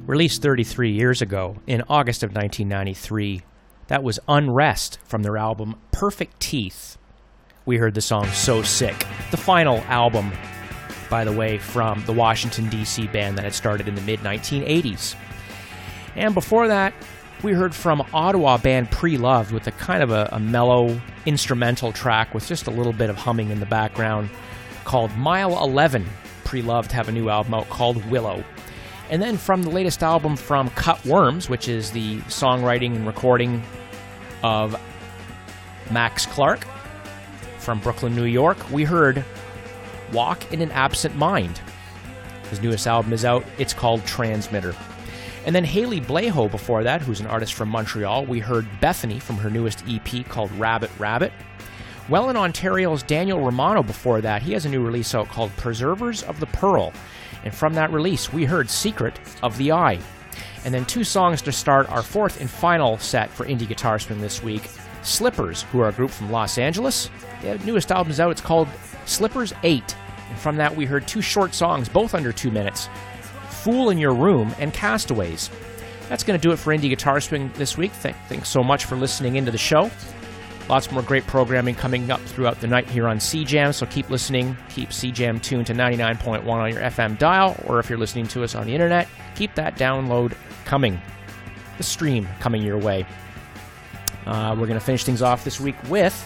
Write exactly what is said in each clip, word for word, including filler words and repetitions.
Released thirty-three years ago, in August of nineteen ninety-three, that was Unrest from their album Perfect Teeth. We heard the song So Sick, the final album, by the way, from the Washington, D C band that had started in the mid nineteen eighties. And before that, we heard from Ottawa band Pre-Loved with a kind of a, a mellow instrumental track with just a little bit of humming in the background called Mile eleven. Pre-Loved have a new album out called Willow. And then from the latest album from Cut Worms, which is the songwriting and recording of Max Clark from Brooklyn, New York, we heard Walk in an Absent Mind. His newest album is out. It's called Transmitter. And then Haley Blejo before that, who's an artist from Montreal, we heard Bethany from her newest E P called Rabbit Rabbit. Well, in Ontario's Daniel Romano before that, he has a new release out called Preservers of the Pearl. And from that release, we heard Secret of the Eye. And then two songs to start our fourth and final set for Indie Guitar Swing this week. Slippers, who are a group from Los Angeles. Their newest album is out. It's called Slippers eight. And from that, we heard two short songs, both under two minutes. Fool in Your Room and Castaways. That's going to do it for Indie Guitar Swing this week. Th- thanks so much for listening into the show. Lots more great programming coming up throughout the night here on C Jam, so keep listening. Keep C Jam tuned to ninety-nine point one on your F M dial, or if you're listening to us on the internet, keep that download coming. The stream coming your way. Uh, we're going to finish things off this week with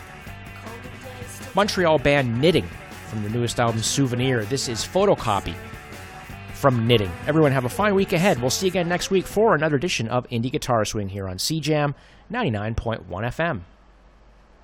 Montreal band Knitting from their newest album Souvenir. This is Photocopy from Knitting. Everyone have a fine week ahead. We'll see you again next week for another edition of Indie Guitar Swing here on C Jam ninety-nine point one F M.